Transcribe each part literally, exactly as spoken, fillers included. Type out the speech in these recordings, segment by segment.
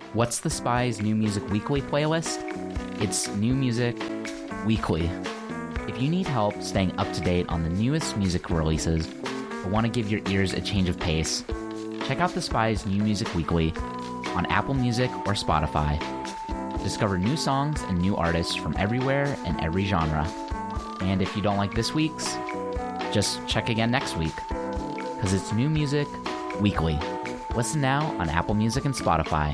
What's the Spy's New Music Weekly playlist? It's New Music Weekly. If you need help staying up to date on the newest music releases or want to give your ears a change of pace, check out the Spy's New Music Weekly on Apple Music or Spotify. Discover new songs and new artists from everywhere and every genre. And if you don't like this week's, just check again next week, because it's New Music Weekly. Listen now on Apple Music and Spotify.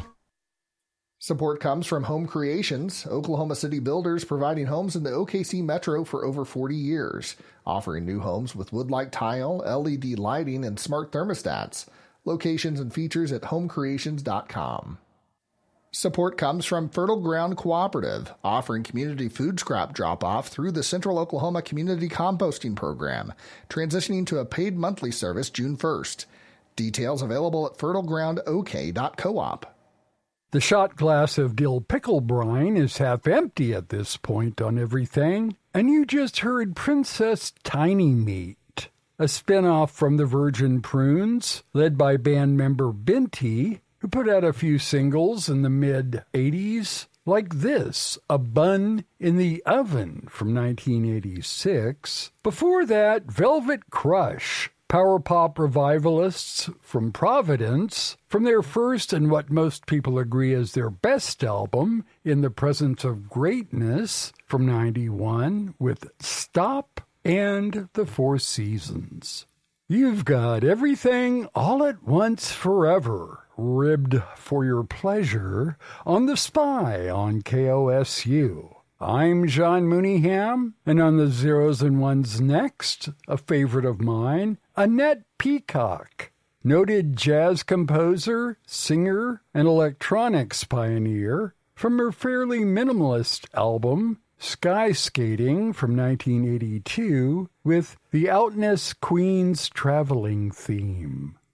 Support comes from Home Creations, Oklahoma City builders providing homes in the O K C Metro for over forty years, offering new homes with wood-like tile, L E D lighting, and smart thermostats. Locations and features at home creations dot com. Support comes from Fertile Ground Cooperative, offering community food scrap drop-off through the Central Oklahoma Community Composting Program, transitioning to a paid monthly service June first. Details available at fertile ground o k dot coop. The shot glass of dill pickle brine is half empty at this point on everything, and you just heard Princess Tiny Meat, a spin-off from the Virgin Prunes, led by band member Binti, who put out a few singles in the mid-eighties, like this, A Bun in the Oven from nineteen eighty-six. Before that, Velvet Crush, power pop revivalists from Providence, from their first and what most people agree is their best album, In the Presence of Greatness, from ninety-one, with Stop and The Four Seasons. You've got everything all at once forever, ribbed for your pleasure, on The Spy on K O S U. I'm John Mooneyham, and on the Zeros and Ones next, a favorite of mine, Annette Peacock, noted jazz composer, singer, and electronics pioneer, from her fairly minimalist album, Sky Skating from nineteen eighty-two, with the Outness Queen's Traveling Theme.